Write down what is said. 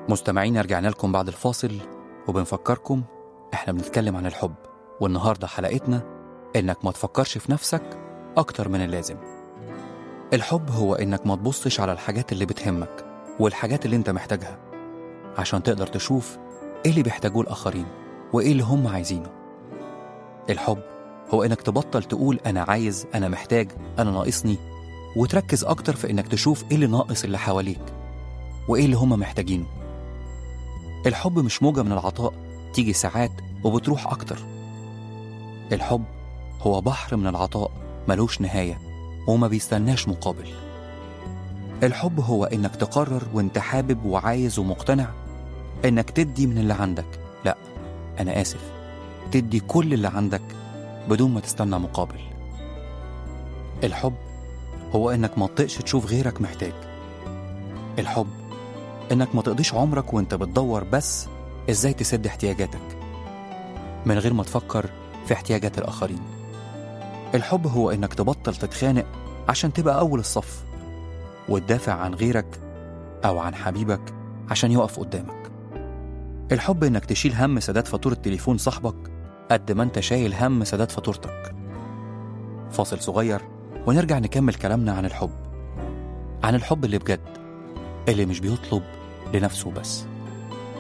مستمعين، رجعنا لكم بعد الفاصل وبنفكركم احنا بنتكلم عن الحب، والنهاردة حلقتنا انك ما تفكرش في نفسك اكتر من اللازم. الحب هو انك ما تبصش على الحاجات اللي بتهمك والحاجات اللي انت محتاجها عشان تقدر تشوف ايه اللي بيحتاجوه الاخرين وايه اللي هم عايزينه. الحب هو انك تبطل تقول انا عايز، انا محتاج، انا ناقصني، وتركز اكتر في انك تشوف ايه اللي ناقص اللي حواليك وايه اللي هم محتاجينه. الحب مش موجة من العطاء تيجي ساعات وبتروح أكتر. الحب هو بحر من العطاء ملوش نهاية وما بيستناش مقابل. الحب هو إنك تقرر وإنت حابب وعايز ومقتنع إنك تدي من اللي عندك، لأ أنا آسف، تدي كل اللي عندك بدون ما تستنى مقابل. الحب هو إنك ما تطقش تشوف غيرك محتاج. الحب إنك ما تقضيش عمرك وإنت بتدور بس إزاي تسد احتياجاتك من غير ما تفكر في احتياجات الآخرين. الحب هو إنك تبطل تتخانق عشان تبقى أول الصف وتدافع عن غيرك أو عن حبيبك عشان يقف قدامك. الحب إنك تشيل هم سداد فاتورة تليفون صاحبك قد ما أنت شايل هم سداد فاتورتك. فاصل صغير ونرجع نكمل كلامنا عن الحب، عن الحب اللي بجد، اللي مش بيطلب لنفسه بس.